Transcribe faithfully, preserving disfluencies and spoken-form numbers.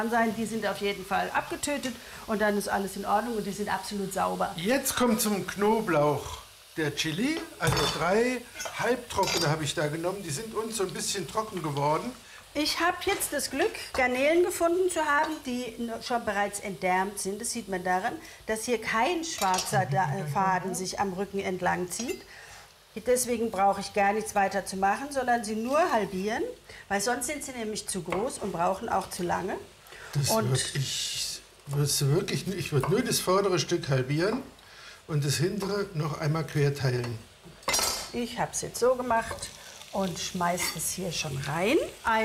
sein. Die sind auf jeden Fall abgetötet und dann ist alles in Ordnung und die sind absolut sauber. Jetzt kommt zum Knoblauch der Chili. Also drei halbtrockene habe ich da genommen. Die sind uns so ein bisschen trocken geworden. Ich habe jetzt das Glück, Garnelen gefunden zu haben, die schon bereits entdärmt sind. Das sieht man daran, dass hier kein schwarzer Faden sich am Rücken entlang zieht. Deswegen brauche ich gar nichts weiter zu machen, sondern sie nur halbieren, weil sonst sind sie nämlich zu groß und brauchen auch zu lange. Das und würd ich würde wirklich, ich würde nur das vordere Stück halbieren und das hintere noch einmal quer teilen. Ich habe es jetzt so gemacht und schmeiße es hier schon rein.